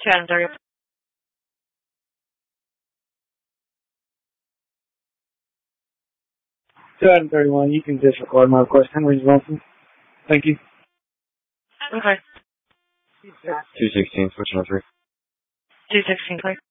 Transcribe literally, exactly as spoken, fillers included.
two Adam thirty. two Adam thirty-one, you can disregard my request. Henry's Wilson. Thank you. Okay. two sixteen, switching on three. two sixteen, clear.